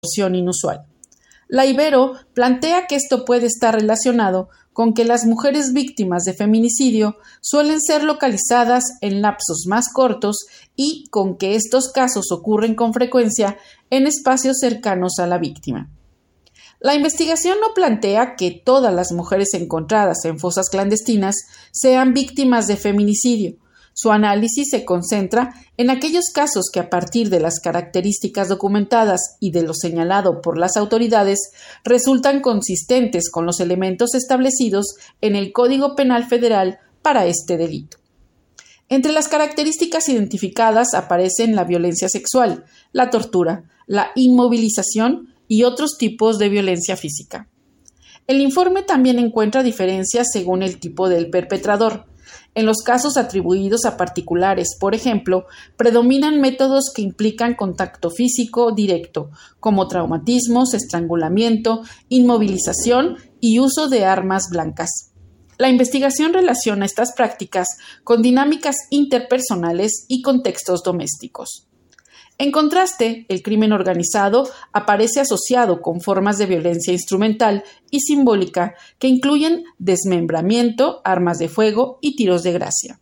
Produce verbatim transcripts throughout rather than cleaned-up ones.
inusual. La Ibero plantea que esto puede estar relacionado con que las mujeres víctimas de feminicidio suelen ser localizadas en lapsos más cortos y con que estos casos ocurren con frecuencia en espacios cercanos a la víctima. La investigación no plantea que todas las mujeres encontradas en fosas clandestinas sean víctimas de feminicidio. Su análisis se concentra en aquellos casos que, a partir de las características documentadas y de lo señalado por las autoridades, resultan consistentes con los elementos establecidos en el Código Penal Federal para este delito. Entre las características identificadas aparecen la violencia sexual, la tortura, la inmovilización y otros tipos de violencia física. El informe también encuentra diferencias según el tipo del perpetrador. En los casos atribuidos a particulares, por ejemplo, predominan métodos que implican contacto físico directo, como traumatismos, estrangulamiento, inmovilización y uso de armas blancas. La investigación relaciona estas prácticas con dinámicas interpersonales y contextos domésticos. En contraste, el crimen organizado aparece asociado con formas de violencia instrumental y simbólica que incluyen desmembramiento, armas de fuego y tiros de gracia.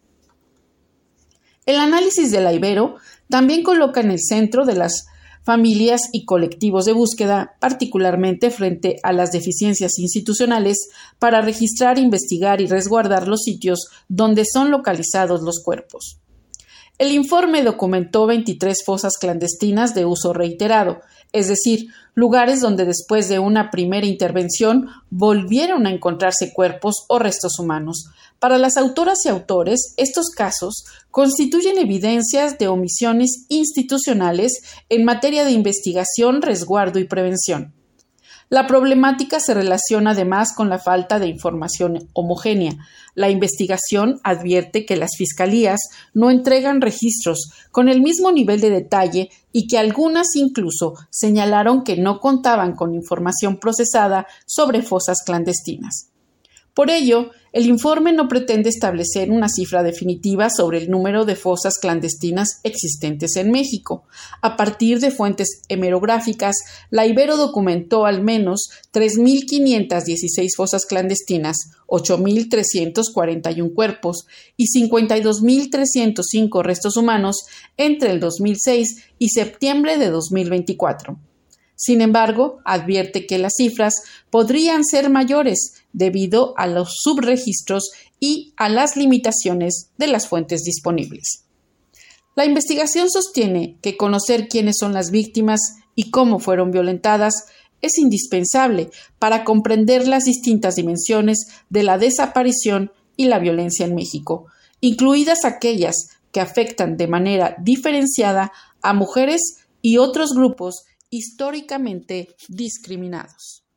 El análisis de la Ibero también coloca en el centro de las familias y colectivos de búsqueda, particularmente frente a las deficiencias institucionales para registrar, investigar y resguardar los sitios donde son localizados los cuerpos. El informe documentó veintitrés fosas clandestinas de uso reiterado, es decir, lugares donde después de una primera intervención volvieron a encontrarse cuerpos o restos humanos. Para las autoras y autores, estos casos constituyen evidencias de omisiones institucionales en materia de investigación, resguardo y prevención. La problemática se relaciona además con la falta de información homogénea. La investigación advierte que las fiscalías no entregan registros con el mismo nivel de detalle y que algunas incluso señalaron que no contaban con información procesada sobre fosas clandestinas. Por ello, el informe no pretende establecer una cifra definitiva sobre el número de fosas clandestinas existentes en México. A partir de fuentes hemerográficas, la Ibero documentó al menos tres mil quinientas dieciséis fosas clandestinas, ocho mil trescientos cuarenta y uno cuerpos y cincuenta y dos mil trescientos cinco restos humanos entre el dos mil seis y septiembre de dos mil veinticuatro. Sin embargo, advierte que las cifras podrían ser mayores debido a los subregistros y a las limitaciones de las fuentes disponibles. La investigación sostiene que conocer quiénes son las víctimas y cómo fueron violentadas es indispensable para comprender las distintas dimensiones de la desaparición y la violencia en México, incluidas aquellas que afectan de manera diferenciada a mujeres y otros grupos históricamente discriminados.